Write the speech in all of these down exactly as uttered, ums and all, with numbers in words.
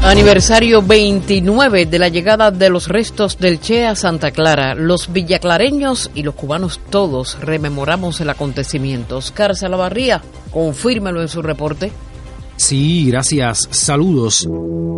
Aniversario veintinueve de la llegada de los restos del Che a Santa Clara. Los villaclareños y los cubanos todos rememoramos el acontecimiento. Oscar Salavarría, confírmelo en su reporte. Sí, gracias. Saludos.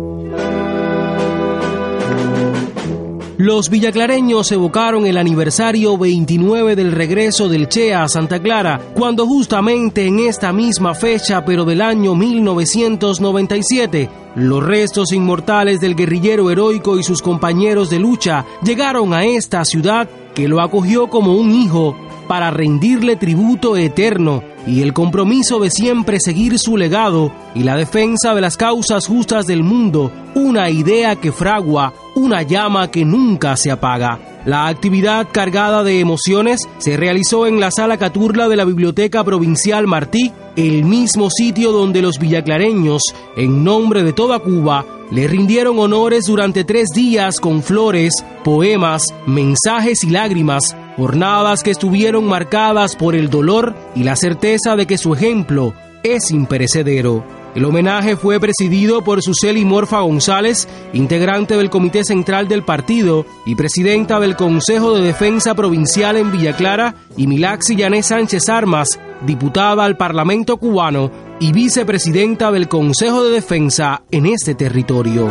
Los villaclareños evocaron el aniversario veintinueve del regreso del Che a Santa Clara, cuando justamente en esta misma fecha, pero del año mil novecientos noventa y siete, los restos inmortales del guerrillero heroico y sus compañeros de lucha llegaron a esta ciudad que lo acogió como un hijo para rendirle tributo eterno y el compromiso de siempre seguir su legado y la defensa de las causas justas del mundo, una idea que fragua, una llama que nunca se apaga. La actividad cargada de emociones se realizó en la Sala Caturla de la Biblioteca Provincial Martí, el mismo sitio donde los villaclareños, en nombre de toda Cuba, le rindieron honores durante tres días con flores, poemas, mensajes y lágrimas, jornadas que estuvieron marcadas por el dolor y la certeza de que su ejemplo es imperecedero. El homenaje fue presidido por Suseli Morfa González, integrante del Comité Central del Partido y presidenta del Consejo de Defensa Provincial en Villa Clara, y Milaxi Yané Sánchez Armas, diputada al Parlamento cubano y vicepresidenta del Consejo de Defensa en este territorio.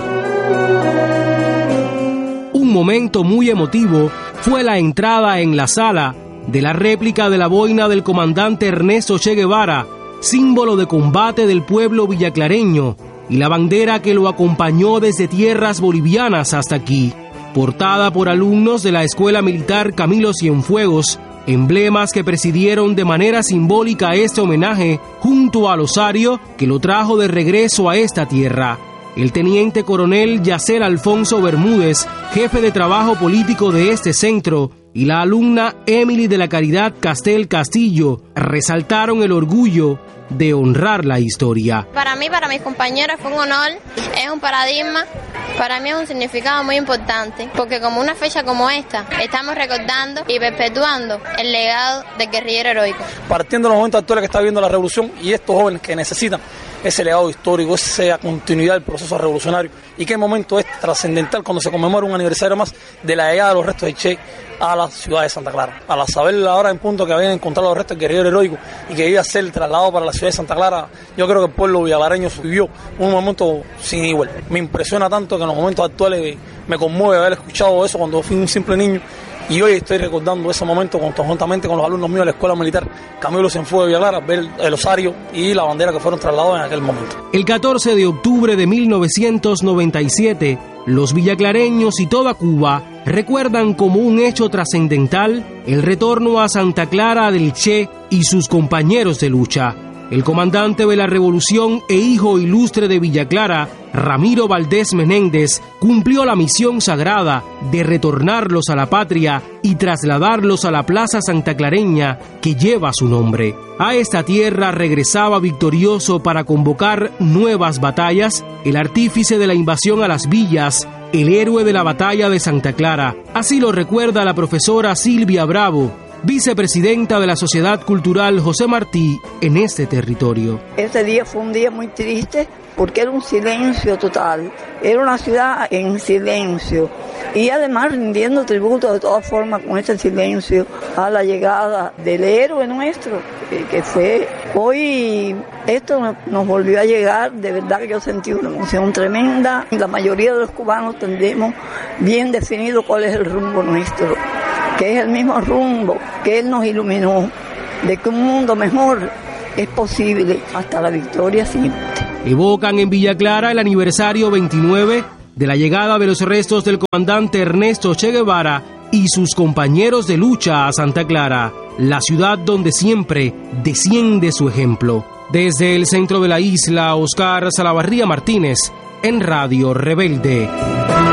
Un momento muy emotivo fue la entrada en la sala de la réplica de la boina del comandante Ernesto Che Guevara, símbolo de combate del pueblo villaclareño, y la bandera que lo acompañó desde tierras bolivianas hasta aquí, portada por alumnos de la Escuela Militar Camilo Cienfuegos, emblemas que presidieron de manera simbólica este homenaje junto al osario que lo trajo de regreso a esta tierra. El teniente coronel Yacel Alfonso Bermúdez, jefe de trabajo político de este centro, y la alumna Emily de la Caridad Castel Castillo resaltaron el orgullo de honrar la historia. Para mí, para mis compañeros fue un honor, es un paradigma, para mí es un significado muy importante, porque como una fecha como esta, estamos recordando y perpetuando el legado del guerrillero heroico. Partiendo de los momentos actuales que está viviendo la revolución y estos jóvenes que necesitan ese legado histórico, esa continuidad del proceso revolucionario, y qué momento es trascendental cuando se conmemora un aniversario más de la llegada de los restos de Che a la ciudad de Santa Clara. Al saber la hora en punto que habían encontrado los restos del guerrillero heroico y que iba a ser trasladado para la ciudad de Santa Clara, yo creo que el pueblo villaclareño vivió un momento sin igual. Me impresiona tanto que en los momentos actuales me conmueve haber escuchado eso cuando fui un simple niño, y hoy estoy recordando ese momento conjuntamente con los alumnos míos de la Escuela Militar Camilo Cienfuegos de Villa Clara, ver el osario y la bandera que fueron trasladados en aquel momento. El catorce de octubre de mil novecientos noventa y siete, los villaclareños y toda Cuba recuerdan como un hecho trascendental el retorno a Santa Clara del Che y sus compañeros de lucha. El comandante de la revolución e hijo ilustre de Villa Clara, Ramiro Valdés Menéndez, cumplió la misión sagrada de retornarlos a la patria y trasladarlos a la plaza santaclareña que lleva su nombre. A esta tierra regresaba victorioso para convocar nuevas batallas el artífice de la invasión a las villas, el héroe de la batalla de Santa Clara. Así lo recuerda la profesora Silvia Bravo, vicepresidenta de la Sociedad Cultural José Martí en este territorio. Ese día fue un día muy triste porque era un silencio total, era una ciudad en silencio y además rindiendo tributo de todas formas con ese silencio a la llegada del héroe nuestro, que fue hoy. Esto nos volvió a llegar, de verdad que yo sentí una emoción tremenda. La mayoría de los cubanos tendremos bien definido cuál es el rumbo nuestro, que es el mismo rumbo que Él nos iluminó, de que un mundo mejor es posible hasta la victoria siguiente. Evocan en Villa Clara el aniversario veintinueve de la llegada de los restos del comandante Ernesto Che Guevara y sus compañeros de lucha a Santa Clara, la ciudad donde siempre desciende su ejemplo. Desde el centro de la isla, Oscar Salavarría Martínez, en Radio Rebelde.